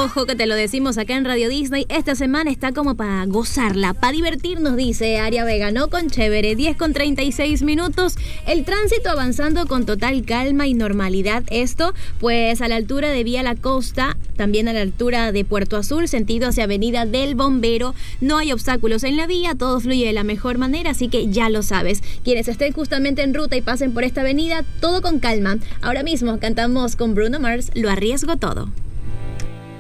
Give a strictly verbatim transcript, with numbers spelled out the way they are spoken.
Ojo que te lo decimos acá en Radio Disney, esta semana está como para gozarla, para divertirnos, dice Aria Vega, ¿no? Con chévere, diez con treinta y seis minutos, el tránsito avanzando con total calma y normalidad, esto pues a la altura de Vía La Costa, también a la altura de Puerto Azul, sentido hacia Avenida del Bombero, no hay obstáculos en la vía, todo fluye de la mejor manera, así que ya lo sabes, quienes estén justamente en ruta y pasen por esta avenida, todo con calma. Ahora mismo cantamos con Bruno Mars, Lo Arriesgo Todo.